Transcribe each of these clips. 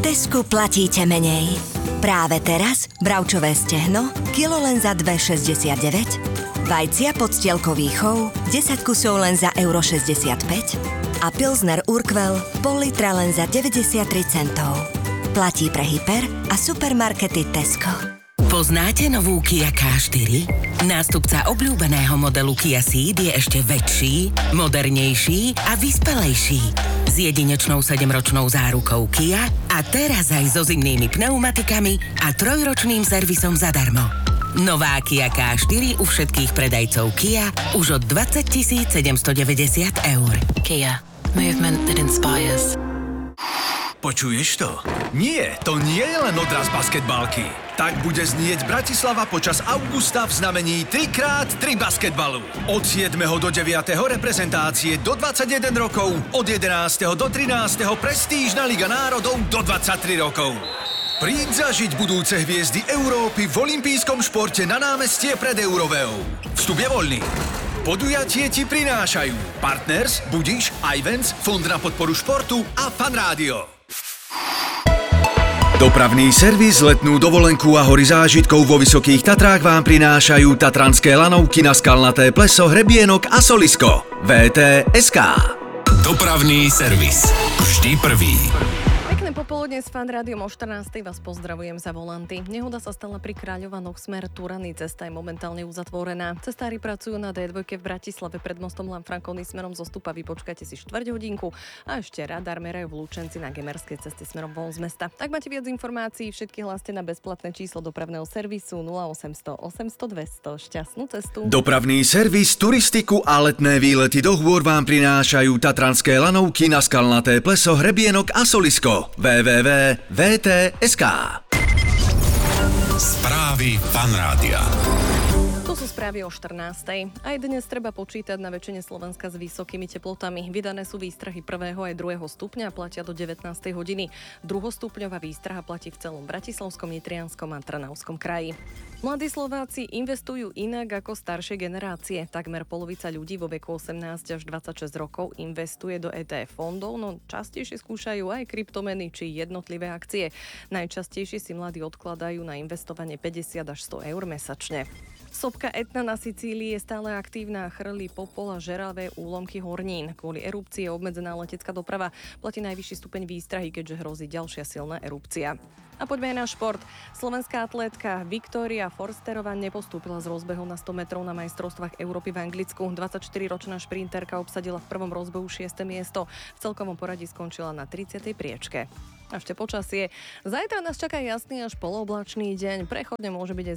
Tesku platíte menej. Práve teraz bravčové stehno, kilo len za 2,69, vajcia podstielkový chov, 10 kusov len za euro 65 a pilsner Urquell pol litra len za 93 centov. Platí pre hyper a supermarkety Tesco. Poznáte novú Kia K4? Nástupca obľúbeného modelu Kia Ceed je ešte väčší, modernejší a vyspelejší. S jedinečnou 7-ročnou zárukou Kia a teraz aj so zimnými pneumatikami a 3-ročným servisom zadarmo. Nová Kia K4 u všetkých predajcov Kia už od 20 790 eur. Kia. Movement that inspires. Počuješ to? Nie, to nie je len odraz basketbalky. Tak bude znieť Bratislava počas augusta v znamení 3x3 basketbalu. Od 7. do 9. reprezentácie do 21 rokov, od 11. do 13. prestížna Liga národov do 23 rokov. Príď zažiť budúce hviezdy Európy v olympijskom športe na námestie pred Euroveou. Vstup je voľný. Podujatie ti prinášajú Partners, Budiš, Ivens, Fond na podporu športu a Fan Rádio. Dopravný servis, letnú dovolenku a hory zážitkov vo Vysokých Tatrách vám prinášajú tatranské lanovky na Skalnaté pleso, Hrebienok a Solisko. VT.sk. Dopravný servis. Vždy prvý. Popoludne s Fan Rádiom o 14. vás pozdravujem za volanty. Nehoda sa stala pri Kráľovanoch smer Turany. Cesta je momentálne uzatvorená. Cestári pracujú na D2 v Bratislave pred mostom Lanfranconi smerom zostupa. Vypočkajte si 4 hodinku a ešte radar merajú v Lučenci na Gemerskej ceste smerom von z mesta. Tak máte viac informácií, všetky hláste na bezplatné číslo dopravného servisu 0800 800 200. Šťastnú cestu. Dopravný servis, turistiku a letné výlety do hôr vám prinášajú tatranské lanovky na Skalnaté pleso, Hrebienok a Solisko. www.vt.sk. Správy Fan Rádia. To sú správy o 14. Aj dnes treba počítať na väčšine Slovenska s vysokými teplotami. Vydané sú výstrahy 1. aj 2. stupňa a platia do 19. hodiny. Druhostupňová výstraha platí v celom Bratislavskom, Nitrianskom a Trnavskom kraji. Mladí Slováci investujú inak ako staršie generácie. Takmer polovica ľudí vo veku 18 až 26 rokov investuje do ETF fondov, no častejšie skúšajú aj kryptomeny či jednotlivé akcie. Najčastejšie si mladí odkladajú na investovanie 50 až 100 eur mesačne. Sopka Etna na Sicílii je stále aktívna a chrlí popol a žeravé úlomky hornín. Kvôli erupcii je obmedzená letecká doprava. Platí najvyšší stupeň výstrahy, keďže hrozí ďalšia silná erupcia. A poďme aj na šport. Slovenská atlétka Viktória Forsterová nepostúpila z rozbehu na 100 metrov na majstrovstvách Európy v Anglicku. 24-ročná šprinterka obsadila v prvom rozbehu 6. miesto. V celkovom poradí skončila na 30. priečke. A ešte počasie. Zajtra nás čaká jasný až polooblačný deň. Prechodne môže byť aj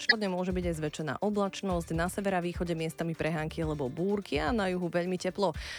zväčšená oblačnosť. Na severa východe miestami prehánky alebo búrky a na juhu veľmi teplo.